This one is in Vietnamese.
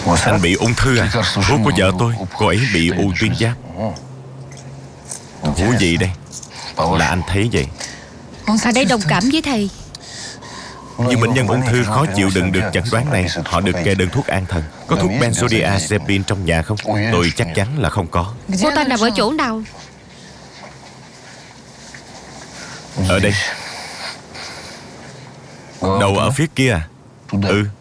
Anh bị ung thư à? Thuốc của vợ tôi, cô ấy bị u tuyến giáp. Thú gì đây? Là anh thấy vậy. Ở đây đồng cảm với thầy. Nhưng bệnh nhân ung thư khó chịu đựng được chẩn đoán này, họ được kê đơn thuốc an thần. Có thuốc benzodiazepine trong nhà không? Tôi chắc chắn là không có. Cô ta nằm ở chỗ nào? Ở đây. Đầu ở phía kia à? Ừ.